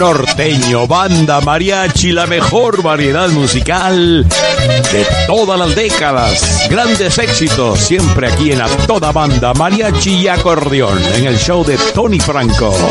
norteño, banda, mariachi, la mejor variedad musical de todas las décadas. Grandes éxitos, siempre aquí en A Toda Banda, mariachi y acordeón, en el show de Tony Franco.